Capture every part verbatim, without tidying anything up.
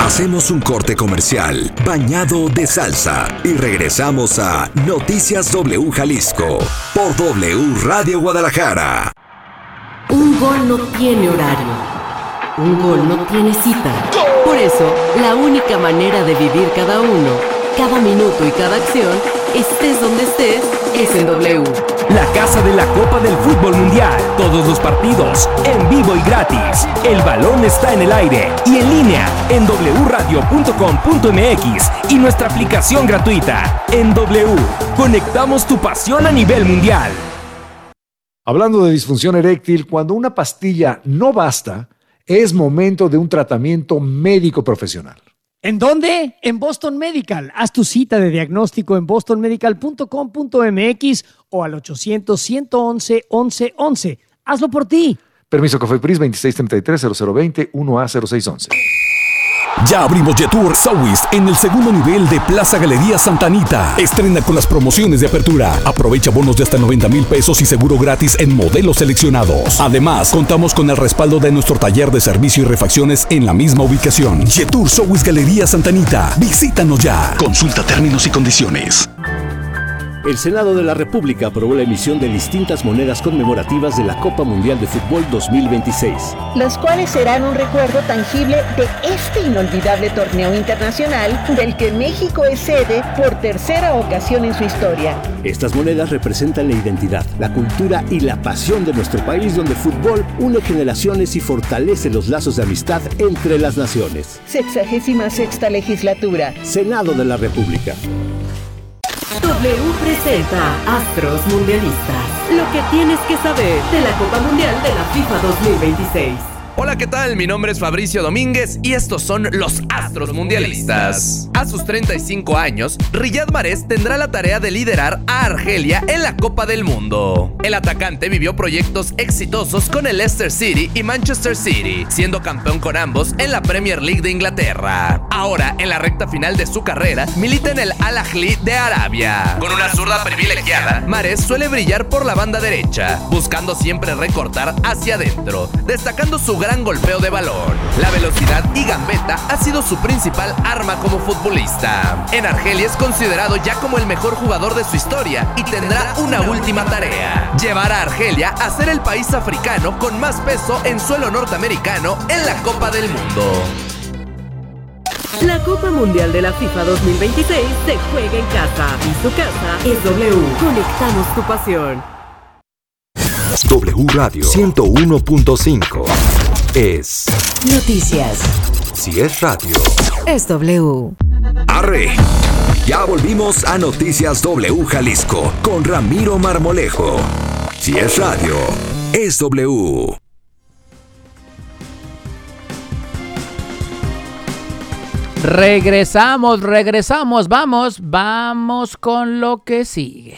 Hacemos un corte comercial bañado de salsa y regresamos a Noticias W Jalisco por W Radio Guadalajara. Un gol no tiene horario. Un gol no tiene cita. Por eso, la única manera de vivir cada uno, cada minuto y cada acción, estés donde estés, es en W. La casa de la Copa del Fútbol Mundial. Todos los partidos, en vivo y gratis. El balón está en el aire y en línea en doble u radio punto com punto m x y nuestra aplicación gratuita. En W, conectamos tu pasión a nivel mundial. Hablando de disfunción eréctil, cuando una pastilla no basta, es momento de un tratamiento médico profesional. ¿En dónde? En Boston Medical. Haz tu cita de diagnóstico en boston medical punto com punto m x o al ochocientos, ciento once, once, once. Hazlo por ti. Permiso COFEPRIS veintiséis treinta y tres, cero cero veinte, uno A cero seis once. Ya abrimos Jetour Southwest en el segundo nivel de Plaza Galería Santa Anita. Estrena con las promociones de apertura. Aprovecha bonos de hasta noventa mil pesos y seguro gratis en modelos seleccionados. Además, contamos con el respaldo de nuestro taller de servicio y refacciones en la misma ubicación. Jetour Southwest Galería Santa Anita. Visítanos ya. Consulta términos y condiciones. El Senado de la República aprobó la emisión de distintas monedas conmemorativas de la Copa Mundial de Fútbol dos mil veintiséis. Las cuales serán un recuerdo tangible de este inolvidable torneo internacional del que México es sede por tercera ocasión en su historia. Estas monedas representan la identidad, la cultura y la pasión de nuestro país, donde el fútbol une generaciones y fortalece los lazos de amistad entre las naciones. Sexagésima sexta legislatura. Senado de la República. W presenta Astros Mundialistas. Lo que tienes que saber de la Copa Mundial de la FIFA dos mil veintiséis. Hola, ¿qué tal? Mi nombre es Fabricio Domínguez y estos son los Astros Mundialistas. A sus treinta y cinco años, Riyad Mahrez tendrá la tarea de liderar a Argelia en la Copa del Mundo. El atacante vivió proyectos exitosos con el Leicester City y Manchester City, siendo campeón con ambos en la Premier League de Inglaterra. Ahora, en la recta final de su carrera, milita en el Al Ahly de Arabia. Con una zurda privilegiada, Mahrez suele brillar por la banda derecha, buscando siempre recortar hacia adentro, destacando su gran golpeo de balón. La velocidad y gambeta ha sido su principal arma como futbolista. En Argelia es considerado ya como el mejor jugador de su historia y tendrá una última tarea: llevar a Argelia a ser el país africano con más peso en suelo norteamericano en la Copa del Mundo. La Copa Mundial de la FIFA dos mil veintiséis se juega en casa y su casa es W. Conectamos tu pasión. W Radio ciento uno punto cinco es Noticias. Si es radio, es W. ¡Arre! Ya volvimos a Noticias W Jalisco con Ramiro Marmolejo. Si es radio, es W. Regresamos, regresamos, vamos, vamos con lo que sigue.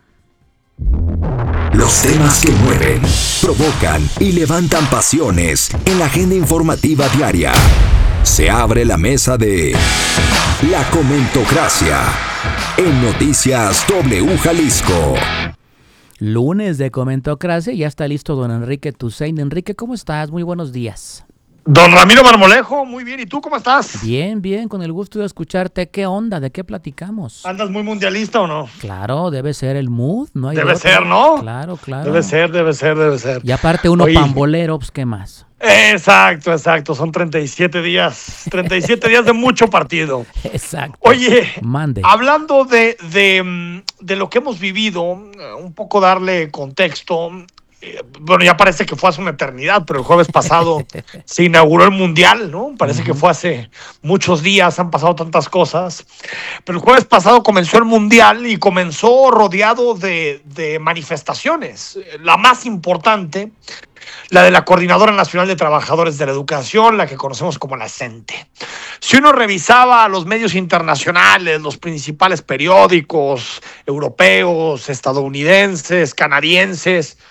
Los temas que mueven, provocan y levantan pasiones en la agenda informativa diaria. Se abre la mesa de la comentocracia en Noticias W Jalisco. Lunes de Comentocracia, ya está listo don Enrique Tusain. Enrique, ¿cómo estás? Muy buenos días. Don Ramiro Marmolejo, muy bien. ¿Y tú cómo estás? Bien, bien, con el gusto de escucharte. ¿Qué onda? ¿De qué platicamos? ¿Andas muy mundialista o no? Claro, debe ser el mood, ¿no? Hay debe otro. ser, ¿no? Claro, claro. Debe ser, debe ser, debe ser. Y aparte uno Oye, pambolero, pues, ¿qué más? Exacto, exacto. Son treinta y siete días. treinta y siete días de mucho partido. Exacto. Oye, Mande. hablando de, de, de lo que hemos vivido, un poco darle contexto. Bueno, ya parece que fue hace una eternidad, pero el jueves pasado se inauguró el Mundial, ¿no? Parece uh-huh. que fue hace muchos días, han pasado tantas cosas. Pero el jueves pasado comenzó el Mundial y comenzó rodeado de, de manifestaciones. La más importante, la de la Coordinadora Nacional de Trabajadores de la Educación, la que conocemos como la CENTE. Si uno revisaba los medios internacionales, los principales periódicos europeos, estadounidenses, canadienses,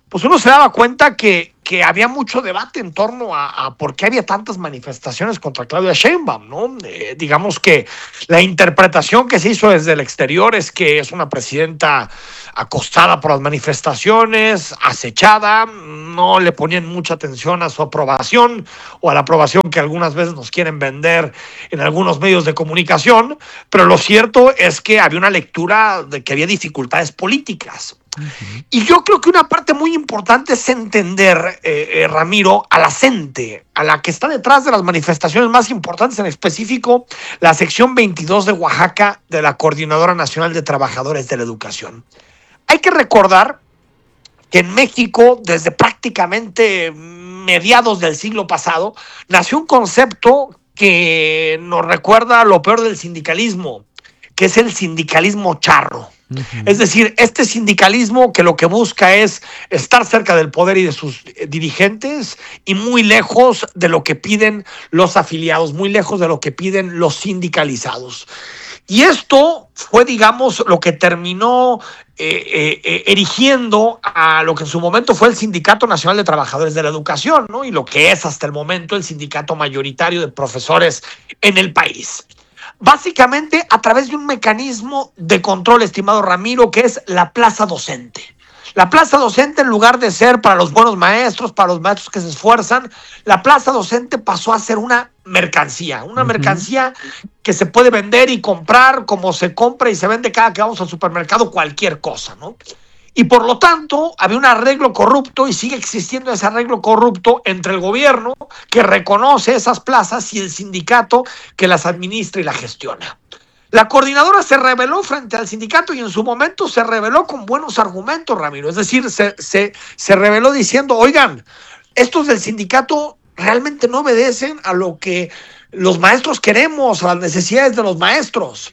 pues uno se daba cuenta que, que había mucho debate en torno a, a por qué había tantas manifestaciones contra Claudia Sheinbaum, ¿no? Eh, digamos que la interpretación que se hizo desde el exterior es que es una presidenta acostada por las manifestaciones, acechada, no le ponían mucha atención a su aprobación o a la aprobación que algunas veces nos quieren vender en algunos medios de comunicación, pero lo cierto es que había una lectura de que había dificultades políticas. Uh-huh. Y yo creo que una parte muy importante es entender, eh, eh, Ramiro, a la gente, a la que está detrás de las manifestaciones más importantes, en específico la sección veintidós de Oaxaca de la Coordinadora Nacional de Trabajadores de la Educación. Hay que recordar que en México, desde prácticamente mediados del siglo pasado, nació un concepto que nos recuerda lo peor del sindicalismo, que es el sindicalismo charro. Uh-huh. Es decir, este sindicalismo que lo que busca es estar cerca del poder y de sus dirigentes y muy lejos de lo que piden los afiliados, muy lejos de lo que piden los sindicalizados. Y esto fue, digamos, lo que terminó eh, eh, erigiendo a lo que en su momento fue el Sindicato Nacional de Trabajadores de la Educación, ¿no? Y lo que es hasta el momento el sindicato mayoritario de profesores en el país. Básicamente a través de un mecanismo de control, estimado Ramiro, que es la plaza docente. La plaza docente, en lugar de ser para los buenos maestros, para los maestros que se esfuerzan, la plaza docente pasó a ser una mercancía, una uh-huh. mercancía que se puede vender y comprar como se compra y se vende cada que vamos al supermercado cualquier cosa, ¿no? Y por lo tanto, había un arreglo corrupto y sigue existiendo ese arreglo corrupto entre el gobierno que reconoce esas plazas y el sindicato que las administra y las gestiona. La coordinadora se rebeló frente al sindicato y en su momento se rebeló con buenos argumentos, Ramiro. Es decir, se, se, se rebeló diciendo, oigan, estos del sindicato realmente no obedecen a lo que los maestros queremos, a las necesidades de los maestros.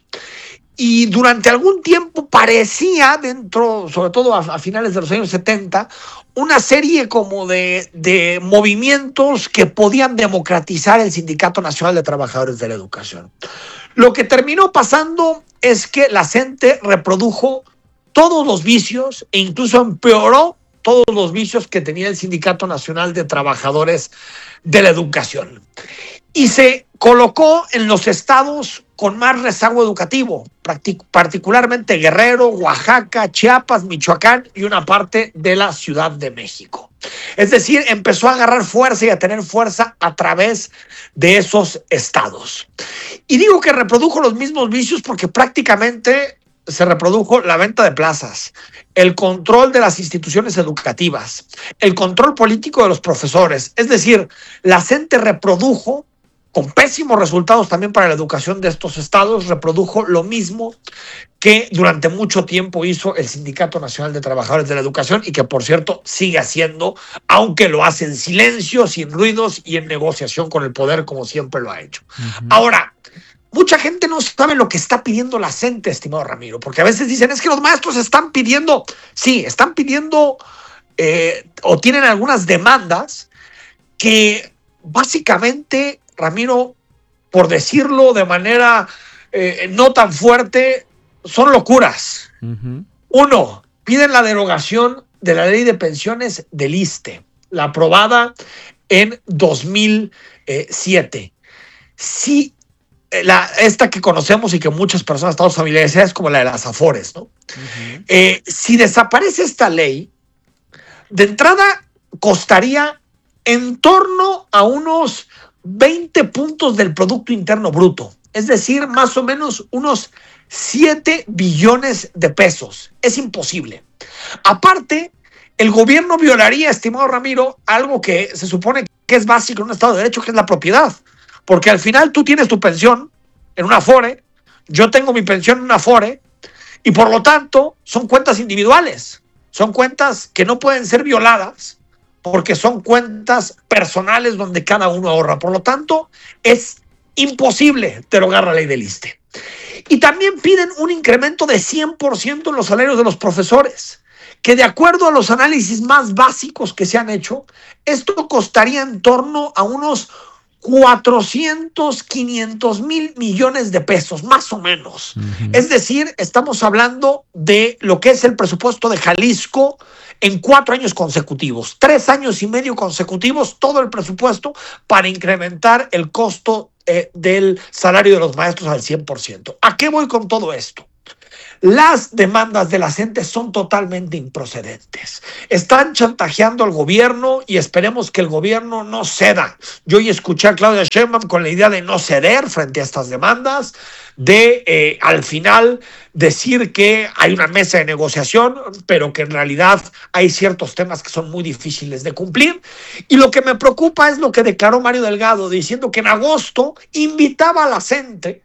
Y durante algún tiempo parecía, dentro, sobre todo a, a finales de los años setenta, una serie como de, de movimientos que podían democratizar el Sindicato Nacional de Trabajadores de la Educación. Lo que terminó pasando es que la gente reprodujo todos los vicios e incluso empeoró todos los vicios que tenía el Sindicato Nacional de Trabajadores de la Educación. Y se colocó en los estados con más rezago educativo, particularmente Guerrero, Oaxaca, Chiapas, Michoacán y una parte de la Ciudad de México. Es decir, empezó a agarrar fuerza y a tener fuerza a través de esos estados. Y digo que reprodujo los mismos vicios porque prácticamente se reprodujo la venta de plazas, el control de las instituciones educativas, el control político de los profesores. Es decir, la gente reprodujo, con pésimos resultados también para la educación de estos estados, reprodujo lo mismo que durante mucho tiempo hizo el Sindicato Nacional de Trabajadores de la Educación y que, por cierto, sigue haciendo, aunque lo hace en silencio, sin ruidos y en negociación con el poder, como siempre lo ha hecho. Uh-huh. Ahora, mucha gente no sabe lo que está pidiendo la gente, estimado Ramiro, porque a veces dicen, es que los maestros están pidiendo, sí, están pidiendo eh, o tienen algunas demandas que básicamente, Ramiro, por decirlo de manera eh, no tan fuerte, son locuras. Uh-huh. Uno, piden la derogación de la ley de pensiones del ISSSTE, la aprobada en dos mil siete. Sí, la, esta que conocemos y que muchas personas estamos familiarizadas como la de las Afores, ¿no? Uh-huh. Eh, si desaparece esta ley, de entrada costaría en torno a unos veinte puntos del Producto Interno Bruto, es decir, más o menos unos siete billones de pesos. Es imposible. Aparte, el gobierno violaría, estimado Ramiro, algo que se supone que es básico en un Estado de Derecho, que es la propiedad. Porque al final tú tienes tu pensión en una Afore, yo tengo mi pensión en una Afore, y por lo tanto son cuentas individuales, son cuentas que no pueden ser violadas, porque son cuentas personales donde cada uno ahorra. Por lo tanto, es imposible derogar la ley del ISSSTE. Y también piden un incremento de cien por ciento en los salarios de los profesores, que de acuerdo a los análisis más básicos que se han hecho, esto costaría en torno a unos cuatrocientos, quinientos mil millones de pesos, más o menos. Uh-huh. Es decir, estamos hablando de lo que es el presupuesto de Jalisco en cuatro años consecutivos, tres años y medio consecutivos, todo el presupuesto para incrementar el costo eh, del salario de los maestros al cien por ciento. ¿A qué voy con todo esto? Las demandas de la gente son totalmente improcedentes. Están chantajeando al gobierno y esperemos que el gobierno no ceda. Yo hoy escuché a Claudia Sheinbaum con la idea de no ceder frente a estas demandas, de eh, al final decir que hay una mesa de negociación, pero que en realidad hay ciertos temas que son muy difíciles de cumplir. Y lo que me preocupa es lo que declaró Mario Delgado, diciendo que en agosto invitaba a la gente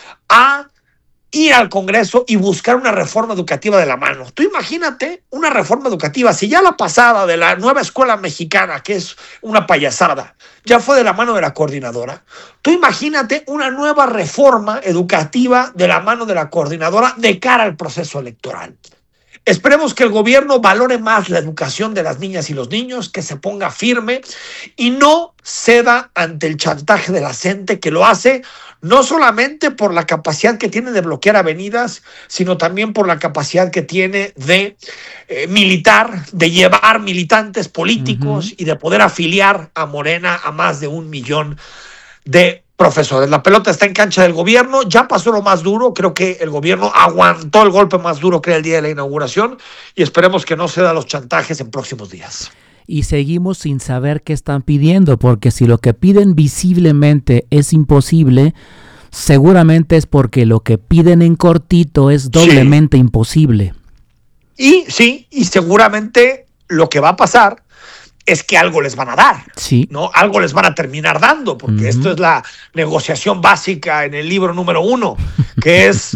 a ir al Congreso y buscar una reforma educativa de la mano. Tú imagínate una reforma educativa, si ya la pasada de la nueva escuela mexicana, que es una payasada, ya fue de la mano de la coordinadora, tú imagínate una nueva reforma educativa de la mano de la coordinadora de cara al proceso electoral. Esperemos que el gobierno valore más la educación de las niñas y los niños, que se ponga firme y no ceda ante el chantaje de la gente, que lo hace no solamente por la capacidad que tiene de bloquear avenidas, sino también por la capacidad que tiene de eh, militar, de llevar militantes políticos uh-huh. y de poder afiliar a Morena a más de un millón de profesores. La pelota está en cancha del gobierno, ya pasó lo más duro, creo que el gobierno aguantó el golpe más duro que era el día de la inauguración y esperemos que no ceda los chantajes en próximos días. Y seguimos sin saber qué están pidiendo, porque si lo que piden visiblemente es imposible, seguramente es porque lo que piden en cortito es doblemente sí. imposible. Y sí, y seguramente lo que va a pasar es que algo les van a dar, sí. ¿no? Algo les van a terminar dando, porque uh-huh. esto es la negociación básica en el libro número uno, que es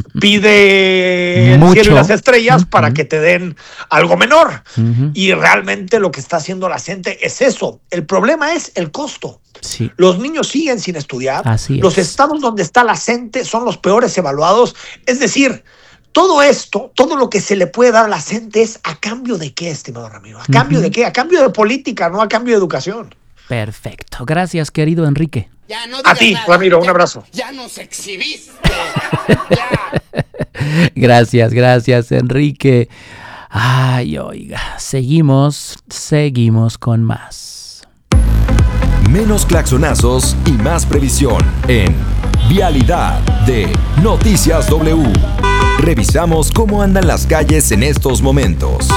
pide el cielo y las estrellas uh-huh. para que te den algo menor. Uh-huh. Y realmente lo que está haciendo la gente es eso. El problema es el costo. Sí. Los niños siguen sin estudiar. Así los es. estados donde está la gente son los peores evaluados. Es decir, todo esto, todo lo que se le puede dar a la gente es a cambio de qué, estimado Ramiro. ¿A cambio uh-huh. de qué? A cambio de política, no a cambio de educación. Perfecto. Gracias, querido Enrique. Ya, no a ti, nada. Ramiro, un abrazo. Ya, ya nos exhibiste. Ya. Gracias, gracias, Enrique. Ay, oiga, seguimos, seguimos con más. Menos claxonazos y más previsión en Vialidad de Noticias W. Revisamos cómo andan las calles en estos momentos.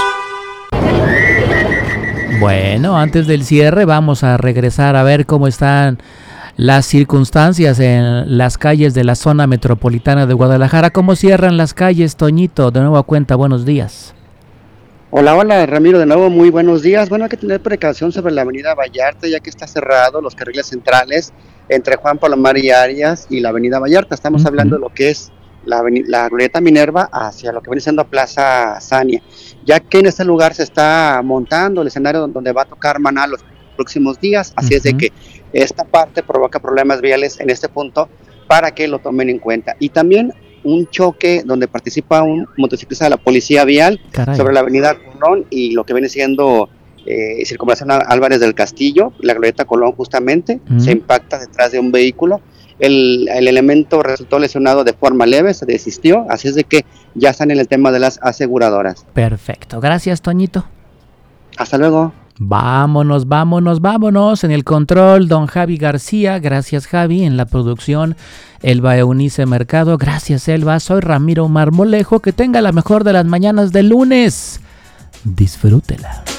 Bueno, antes del cierre vamos a regresar a ver cómo están las circunstancias en las calles de la zona metropolitana de Guadalajara. ¿Cómo cierran las calles, Toñito? De nuevo a cuenta, buenos días. Hola, hola, Ramiro, de nuevo muy buenos días. Bueno, hay que tener precaución sobre la avenida Vallarta, ya que está cerrado los carriles centrales entre Juan Palomar y Arias y la avenida Vallarta. Estamos uh-huh. hablando de lo que es la, la glorieta Minerva hacia lo que viene siendo Plaza Sania, ya que en este lugar se está montando el escenario donde va a tocar Maná los próximos días, así uh-huh. es de que esta parte provoca problemas viales en este punto para que lo tomen en cuenta. Y también un choque donde participa un motociclista de la policía vial Caray. sobre la avenida Colón y lo que viene siendo eh, circunvalación Álvarez del Castillo, la glorieta Colón justamente, uh-huh. se impacta detrás de un vehículo. El, el elemento resultó lesionado de forma leve, se desistió, así es de que ya están en el tema de las aseguradoras. Perfecto, gracias, Toñito. Hasta luego. Vámonos, vámonos, vámonos. En el control, don Javi García. Gracias, Javi. En la producción, Elba Eunice Mercado. Gracias, Elba. Soy Ramiro Marmolejo. Que tenga la mejor de las mañanas de lunes. Disfrútela.